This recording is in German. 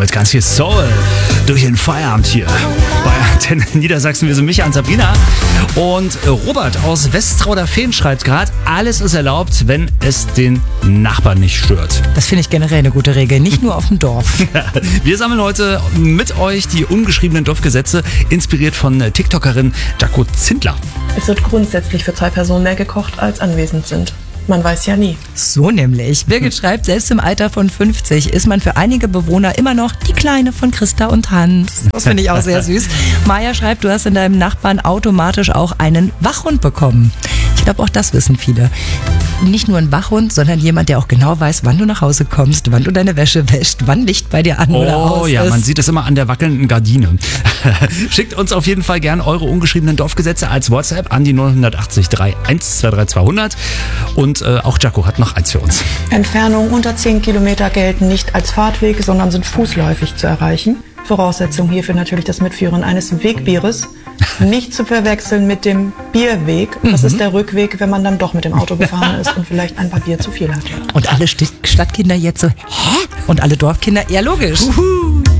mit ganz viel Soul durch den Feierabend hier bei Antenne Niedersachsen. Wir sind Micha und Sabrina. Und Robert aus Westrauder-Fehn schreibt gerade, alles ist erlaubt, wenn es den Nachbarn nicht stört. Das finde ich generell eine gute Regel, nicht nur auf dem Dorf. Wir sammeln heute mit euch die ungeschriebenen Dorfgesetze, inspiriert von TikTokerin Jaco Zindler. Es wird grundsätzlich für 2 Personen mehr gekocht, als anwesend sind. Man weiß ja nie. So nämlich. Birgit schreibt, selbst im Alter von 50 ist man für einige Bewohner immer noch die Kleine von Christa und Hans. Das finde ich auch sehr süß. Maja schreibt, du hast in deinem Nachbarn automatisch auch einen Wachhund bekommen. Ich glaube, auch das wissen viele. Nicht nur ein Wachhund, sondern jemand, der auch genau weiß, wann du nach Hause kommst, wann du deine Wäsche wäschst, wann Licht bei dir an oder aus ist. Oh ja, man sieht es immer an der wackelnden Gardine. Schickt uns auf jeden Fall gern eure ungeschriebenen Dorfgesetze als WhatsApp an die 080 31232 200. Und auch Jaco hat noch eins für uns. Entfernungen unter 10 Kilometer gelten nicht als Fahrtweg, sondern sind fußläufig zu erreichen. Voraussetzung hierfür natürlich das Mitführen eines Wegbieres. Nicht zu verwechseln mit dem Bierweg. Das ist der Rückweg, wenn man dann doch mit dem Auto gefahren ist und vielleicht ein paar Bier zu viel hat. Und alle Stadtkinder jetzt so, hä? Und alle Dorfkinder, ja logisch.